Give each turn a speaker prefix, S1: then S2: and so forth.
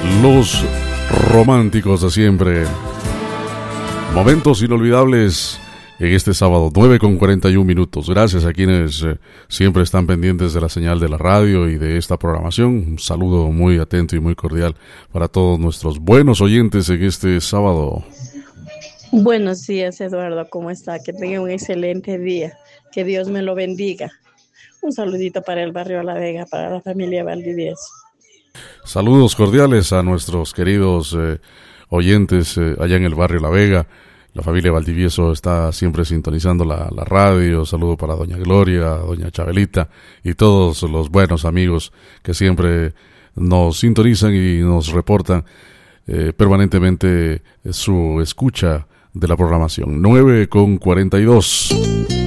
S1: Los románticos de siempre. Momentos inolvidables en este sábado, 9:41. Gracias a quienes siempre están pendientes de la señal de la radio y de esta programación. Un saludo muy atento y muy cordial para todos nuestros buenos oyentes en este sábado.
S2: Buenos días, Eduardo, ¿cómo está? Que tenga un excelente día, que Dios me lo bendiga. Un saludito para el barrio La Vega, para la familia Valdivieso.
S1: Saludos cordiales a nuestros queridos oyentes allá en el barrio La Vega. La familia Valdivieso está siempre sintonizando la radio. Saludo para doña Gloria, doña Chabelita y todos los buenos amigos que siempre nos sintonizan y nos reportan permanentemente su escucha de la programación. 9:42.